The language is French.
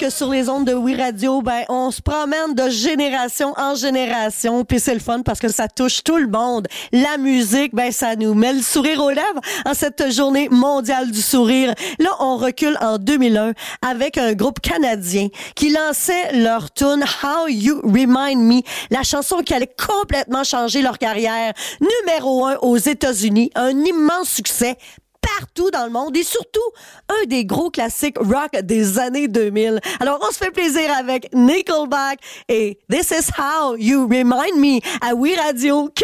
que sur les ondes de Oui Radio, ben, on se promène de génération en génération, puis c'est le fun parce que ça touche tout le monde. La musique, ben, ça nous met le sourire aux lèvres en cette journée mondiale du sourire. Là, on recule en 2001 avec un groupe canadien qui lançait leur tune How You Remind Me, la chanson qui allait complètement changer leur carrière. Numéro 1 aux États-Unis, un immense succès partout dans le monde et surtout un des gros classiques rock des années 2000. Alors, on se fait plaisir avec Nickelback et This Is How You Remind Me à Oui Radio.